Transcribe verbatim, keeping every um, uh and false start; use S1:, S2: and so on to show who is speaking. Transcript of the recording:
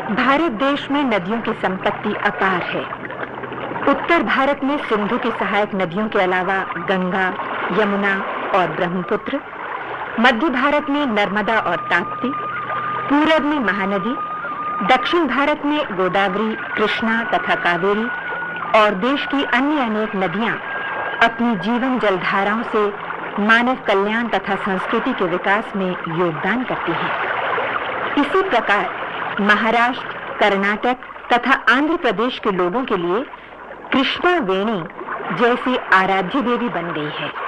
S1: भारत देश में नदियों की संपत्ति अपार है। उत्तर भारत में सिंधु की सहायक नदियों के अलावा गंगा, यमुना और ब्रह्मपुत्र, मध्य भारत में नर्मदा और ताप्ती, पूरब में महानदी, दक्षिण भारत में गोदावरी, कृष्णा तथा कावेरी और देश की अन्य अनेक नदियां अपनी जीवन जलधाराओं से मानव कल्याण तथा संस्कृति के विकास में योगदान करती हैं। इसी प्रकार महाराष्ट्र, कर्नाटक तथा आंध्र प्रदेश के लोगों के लिए कृष्णा वेणी जैसी आराध्य देवी बन गई है।